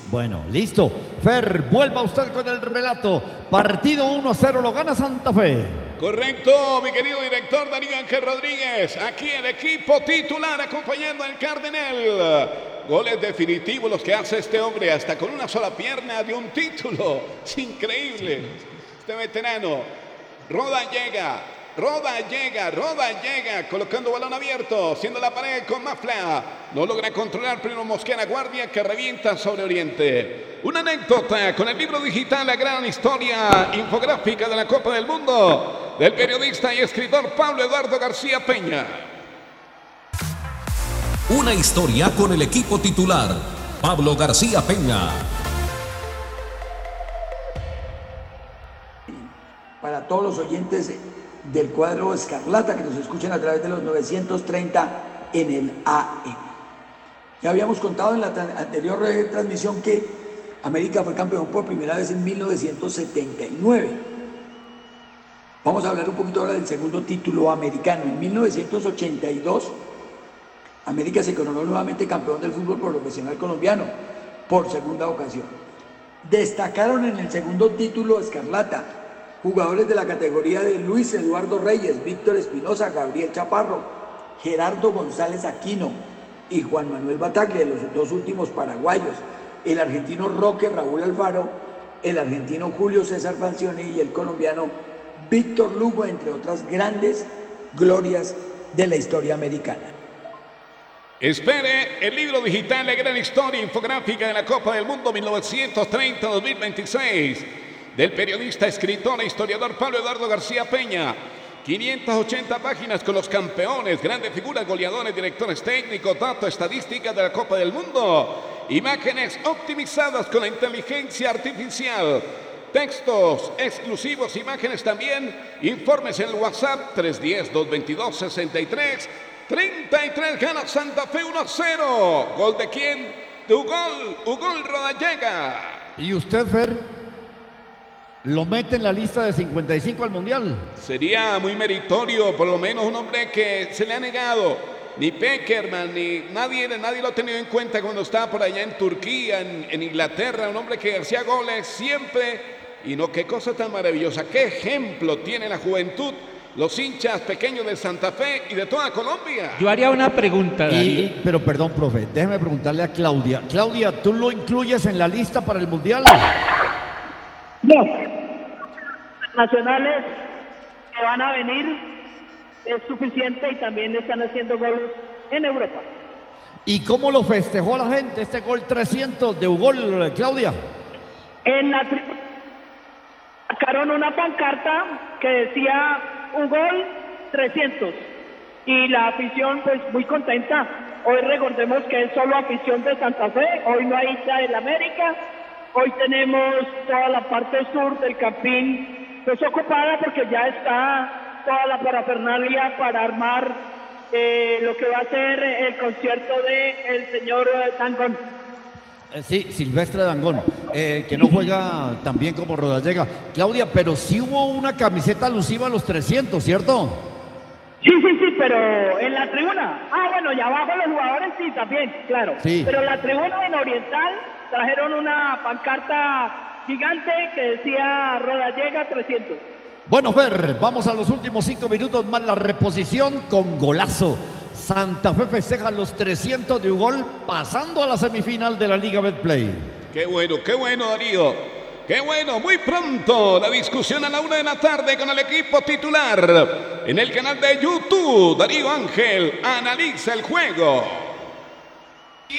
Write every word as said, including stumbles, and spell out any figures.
Bueno, listo. Fer, vuelva usted con el relato. Partido uno a cero, lo gana Santa Fe. Correcto, mi querido director Darío Ángel Rodríguez. Aquí el equipo titular acompañando al Cardenal. Goles definitivos los que hace este hombre, hasta con una sola pierna de un título. Es increíble. Este veterano. Roda llega. Roda llega, Roda llega, colocando balón abierto, siendo la pared con Mafla. No logra controlar Primo Mosquera, guardia que revienta sobre Oriente. Una anécdota con el libro digital La Gran Historia Infográfica de la Copa del Mundo, del periodista y escritor Pablo Eduardo García Peña. Una historia con el equipo titular, Pablo García Peña. Para todos los oyentes del cuadro Escarlata que nos escuchan a través de los novecientos treinta en el A M. Ya habíamos contado en la anterior transmisión que América fue campeón por primera vez en mil novecientos setenta y nueve. Vamos a hablar un poquito ahora del segundo título americano. En mil novecientos ochenta y dos, América se coronó nuevamente campeón del fútbol profesional colombiano por segunda ocasión. Destacaron en el segundo título Escarlata jugadores de la categoría de Luis Eduardo Reyes, Víctor Espinosa, Gabriel Chaparro, Gerardo González Aquino y Juan Manuel Bataglia, los dos últimos paraguayos, el argentino Roque Raúl Alfaro, el argentino Julio César Falcioni y el colombiano Víctor Lugo, entre otras grandes glorias de la historia americana. Espere el libro digital La Gran Historia Infográfica de la Copa del Mundo mil novecientos treinta a dos mil veintiséis. Del periodista, escritor e historiador Pablo Eduardo García Peña. quinientas ochenta páginas con los campeones, grandes figuras, goleadores, directores técnicos, datos, estadísticas de la Copa del Mundo. Imágenes optimizadas con la inteligencia artificial. Textos exclusivos, imágenes también. Informes en el WhatsApp tres uno cero, dos dos dos, seis tres treinta y tres. Gana Santa Fe uno a cero. ¿Gol de quién? De Ugol, Ugol Rodallega. ¿Y usted, Fer? ¿Lo mete en la lista de cincuenta y cinco al Mundial? Sería muy meritorio, por lo menos un hombre que se le ha negado. Ni Peckerman, ni nadie, nadie lo ha tenido en cuenta cuando estaba por allá en Turquía, en, en Inglaterra. Un hombre que hacía goles siempre. Y no, qué cosa tan maravillosa. Qué ejemplo tiene la juventud, los hinchas pequeños de Santa Fe y de toda Colombia. Yo haría una pregunta, Darío. Y, pero perdón, profe, déjeme preguntarle a Claudia. Claudia, ¿tú lo incluyes en la lista para el Mundial? No. Nacionales que van a venir es suficiente y también están haciendo goles en Europa. ¿Y cómo lo festejó la gente este gol trescientos de Ugol, Claudia? En la tri... sacaron una pancarta que decía Ugol trescientos y la afición pues muy contenta. Hoy recordemos que es solo afición de Santa Fe, hoy no hay hincha del América, hoy tenemos toda la parte sur del Campín pues ocupada porque ya está toda la parafernalia para armar eh, lo que va a ser el concierto de el señor Dangond. Eh, sí, Silvestre Dangond, eh, que no juega tan bien como Rodallega. Claudia, pero sí hubo una camiseta alusiva a los trescientos, ¿cierto? Sí, sí, sí, pero en la tribuna. Ah, bueno, y abajo los jugadores sí, también, claro. Sí. Pero en la tribuna en Oriental trajeron una pancarta gigante que decía Rodallega trescientos. Bueno, Fer, vamos a los últimos cinco minutos más la reposición con golazo. Santa Fe festeja los trescientos de Ugol pasando a la semifinal de la Liga Betplay. Qué bueno, qué bueno, Darío. Qué bueno, muy pronto la discusión a la una de la tarde con el equipo titular en el canal de YouTube. Darío Ángel analiza el juego.